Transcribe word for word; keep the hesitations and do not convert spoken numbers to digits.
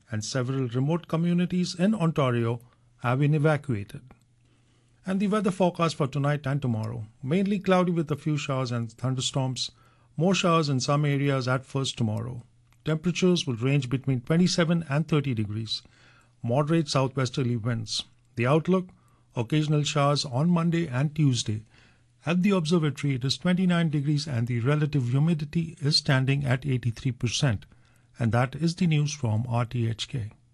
and several remote communities in Ontario have been evacuated. And the weather forecast for tonight and tomorrow: mainly cloudy with a few showers and thunderstorms. More showers in some areas at first tomorrow. Temperatures will range between twenty-seven and thirty degrees. Moderate southwesterly winds. The outlook: occasional showers on Monday and Tuesday. At the observatory, it is twenty-nine degrees and the relative humidity is standing at eighty-three percent. And that is the news from R T H K.